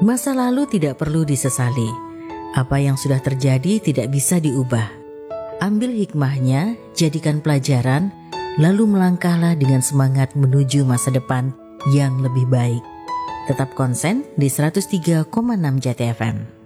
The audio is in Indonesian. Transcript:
Masa lalu tidak perlu disesali. Apa yang sudah terjadi tidak bisa diubah. Ambil hikmahnya, jadikan pelajaran, lalu melangkahlah dengan semangat menuju masa depan yang lebih baik. Tetap konsen di 103,6 Jati FM.